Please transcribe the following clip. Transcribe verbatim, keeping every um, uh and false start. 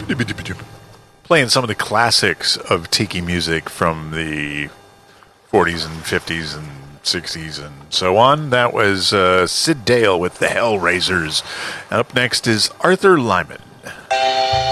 Playing some of the classics of tiki music from the forties and fifties and sixties and so on. That was uh, Sid Dale with the Hellraisers. And up next is Arthur Lyman.